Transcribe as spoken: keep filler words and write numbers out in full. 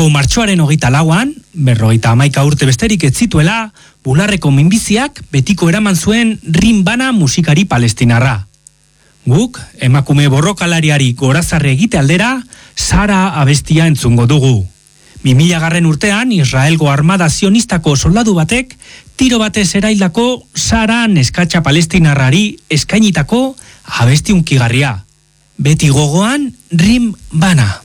Urteko martxoaren hogeita lauan, berrogeita hamaika urte besterik ez zituela, bularreko minbiziak betiko eraman zuen Rim Bana musikari palestinarra. Guk, emakume borrokalariari gorazarre egite aldera, Sara abestia entzungo dugu. bi mila garren urtean, Israelgo armada zionistako soldadu batek, tiro batez eraildako Sara neskatxa palestinarrari eskainitako abesti hunkigarria. Beti gogoan, Rim Bana.